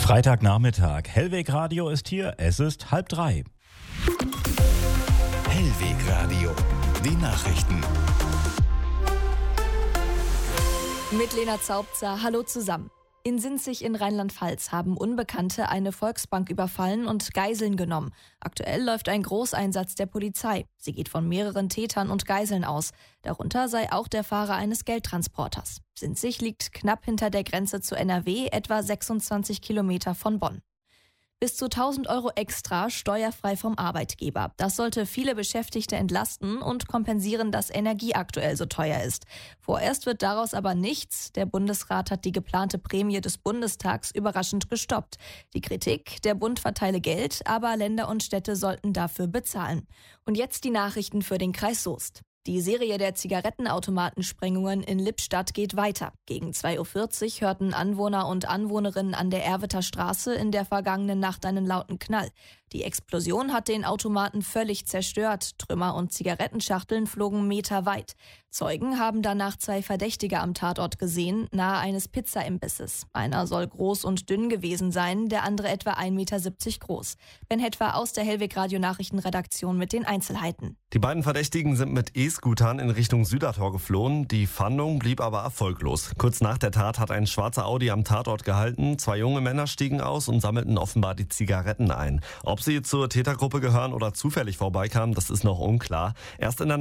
Freitagnachmittag. Hellweg Radio ist hier. Es ist 2:30. Hellweg Radio. Die Nachrichten. Mit Lena Zaubzer, hallo zusammen. In Sinzig in Rheinland-Pfalz haben Unbekannte eine Volksbank überfallen und Geiseln genommen. Aktuell läuft ein Großeinsatz der Polizei. Sie geht von mehreren Tätern und Geiseln aus. Darunter sei auch der Fahrer eines Geldtransporters. Sinzig liegt knapp hinter der Grenze zu NRW, etwa 26 Kilometer von Bonn. Bis zu 1.000 Euro extra steuerfrei vom Arbeitgeber. Das sollte viele Beschäftigte entlasten und kompensieren, dass Energie aktuell so teuer ist. Vorerst wird daraus aber nichts. Der Bundesrat hat die geplante Prämie des Bundestags überraschend gestoppt. Die Kritik: Der Bund verteile Geld, aber Länder und Städte sollten dafür bezahlen. Und jetzt die Nachrichten für den Kreis Soest. Die Serie der Zigarettenautomatensprengungen in Lippstadt geht weiter. Gegen 2:40 Uhr hörten Anwohner und Anwohnerinnen an der Erwitter Straße in der vergangenen Nacht einen lauten Knall. Die Explosion hat den Automaten völlig zerstört. Trümmer und Zigarettenschachteln flogen meterweit. Zeugen haben danach 2 Verdächtige am Tatort gesehen, nahe eines Pizza-Imbisses. Einer soll groß und dünn gewesen sein, der andere etwa 1,70 Meter groß. Ben Hetwa aus der Hellweg Radio Nachrichtenredaktion mit den Einzelheiten. Die beiden Verdächtigen sind mit E-Scootern in Richtung Südertor geflohen. Die Fahndung blieb aber erfolglos. Kurz nach der Tat hat ein schwarzer Audi am Tatort gehalten. 2 junge Männer stiegen aus und sammelten offenbar die Zigaretten ein. Ob sie zur Tätergruppe gehören oder zufällig vorbeikamen, das ist noch unklar. Erst in der